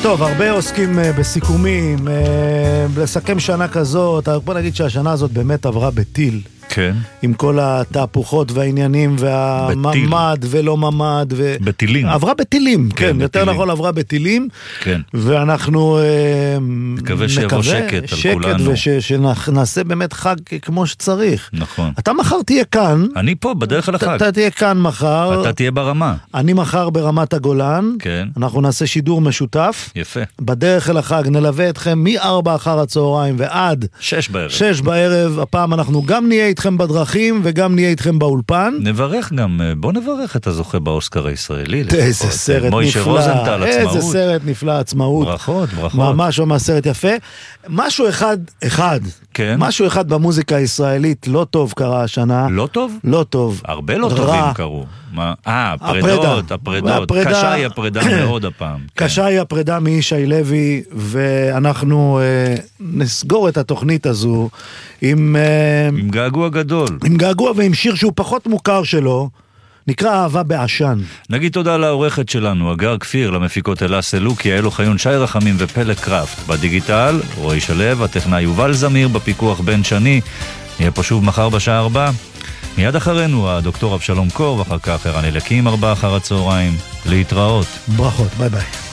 טוב, הרבה עוסקים בסיכומים, לסכם שנה כזאת, בוא נגיד שהשנה הזאת באמת עברה בטיל. כן. עם כל התהפוכות והעניינים והממד ולא ממד. בטילים. עברה בטילים, כן, יותר נכון עברה בטילים. כן. ואנחנו מקווה שיבוא שקט על כולנו. ושנעשה באמת חג כמו שצריך. נכון. אתה מחר תהיה כאן. אני פה, בדרך לחג. אתה תהיה כאן מחר. אתה תהיה ברמה. אני מחר ברמת הגולן. כן. אנחנו נעשה שידור משותף. יפה. בדרך אל החג נלווה אתכם מ-4 אחר הצהריים ועד 6 בערב. 6 בערב. הפעם אנחנו גם נהיה איתכם בדרכים וגם נהיה איתכם באולפן. נברך גם, בוא נברך את הזוכה באוסקר הישראלי. איזה סרט נפלא, איזה סרט נפלא, עצמאות. ברכות, ברכות. ממש ממש סרט יפה. משהו אחד, כן. משהו אחד במוזיקה הישראלית לא טוב קרה השנה. לא טוב? לא טוב. הרבה לא טובים קרו. הפרדות. קשה היא הפרידה מאוד הפעם. קשה היא הפרידה מישי לוי, ואנחנו נסגור את התוכנית הזו עם געגוע גדול. עם געגוע ועם שיר שהוא פחות מוכר שלו, נקרא אהבה בעשן. נגיד תודה לעורכת שלנו, אגר כפיר, למפיקות אלה סלוקי, אלו חיון שי רחמים ופלק קראפט. בדיגיטל, רועי שלב, הטכנאי יובל זמיר, בפיקוח בן שני. נהיה פה שוב מחר בשעה 4. מיד אחרינו הדוקטור אבשלום קור, ואחר כך ערן אלקים 4 אחר הצהריים. להתראות. ברכות, ביי ביי.